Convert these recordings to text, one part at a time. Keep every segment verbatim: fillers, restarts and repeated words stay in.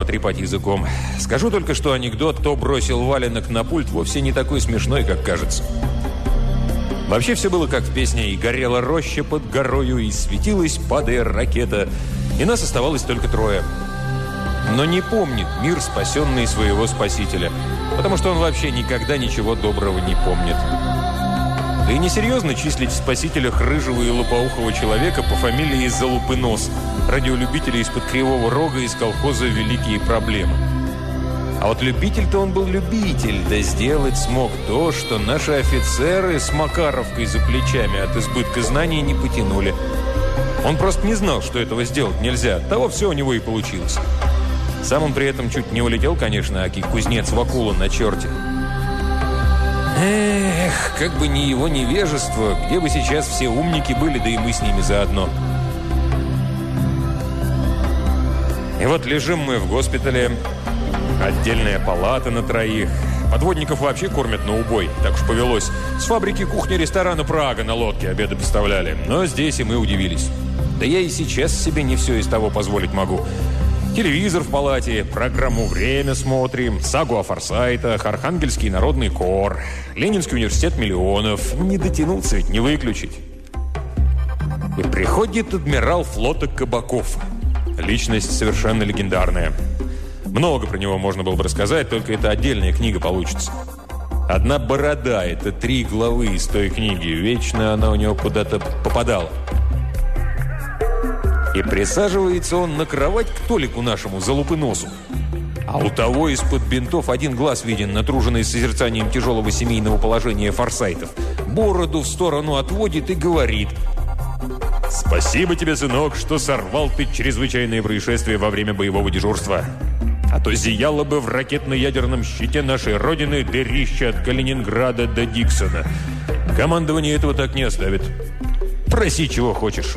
потрепать языком. Скажу только, что анекдот «То бросил валенок на пульт» вовсе не такой смешной, как кажется. Вообще все было как в песне: «И горела роща под горою, и светилась, падая ракета». И нас оставалось только трое. Но не помнит мир, спасенный своего спасителя. Потому что он вообще никогда ничего доброго не помнит. Да и несерьезно числить в спасителях рыжего и лопоухого человека по фамилии Залупынос, радиолюбителя из-под Кривого Рога из колхоза «Великие проблемы». А вот любитель-то он был любитель, да сделать смог то, что наши офицеры с Макаровкой за плечами от избытка знаний не потянули. Он просто не знал, что этого сделать нельзя. Того все у него и получилось. Сам он при этом чуть не улетел, конечно, аки кузнец Вакула на черте. Эх, как бы не его невежество, где бы сейчас все умники были, да и мы с ними заодно. И вот лежим мы в госпитале, отдельная палата на троих. Подводников вообще кормят на убой, так уж повелось. С фабрики кухни-ресторана «Прага» на лодке обеды поставляли. Но здесь и мы удивились. Да я и сейчас себе не все из того позволить могу. Телевизор в палате, программу «Время» смотрим, сагу о Форсайтах, Архангельский народный хор, Ленинский университет миллионов. Не дотянулся ведь, не выключить. И приходит адмирал флота Кабаков. Личность совершенно легендарная. Много про него можно было бы рассказать, только это отдельная книга получится. Одна борода – это три главы из той книги. Вечно она у него куда-то попадала. И присаживается он на кровать к Толику нашему, Залупыносу. А у того из-под бинтов один глаз виден, натруженный созерцанием тяжелого семейного положения Форсайтов. Бороду в сторону отводит и говорит: «Спасибо тебе, сынок, что сорвал ты чрезвычайное происшествие во время боевого дежурства. А то зияло бы в ракетно-ядерном щите нашей Родины дырище от Калининграда до Диксона. Командование этого так не оставит. Проси, чего хочешь».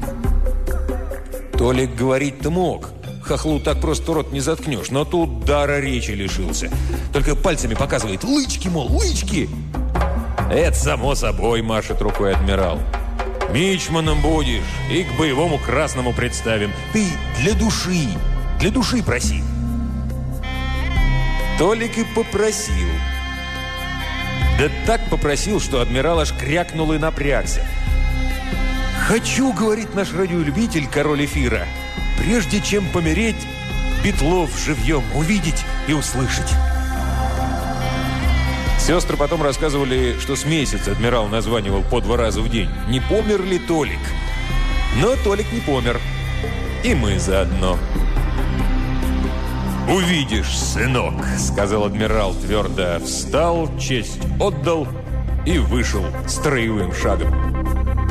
Толик говорить-то мог. Хохлу так просто рот не заткнешь, но тут дара речи лишился. Только пальцами показывает: «Лычки, мол, лычки!» «Это само собой», — машет рукой адмирал. «Мичманом будешь и к боевому красному представим. Ты для души, для души проси». Толик и попросил. Да так попросил, что адмирал аж крякнул и напрягся. «Хочу, — говорит наш радиолюбитель, король эфира, — прежде чем помереть, Петлов живьем увидеть и услышать». Сестры потом рассказывали, что с месяца адмирал названивал по два раза в день. Не помер ли Толик? Но Толик не помер. И мы заодно. «Увидишь, сынок, — сказал адмирал твердо, — встал, честь отдал и вышел строевым шагом».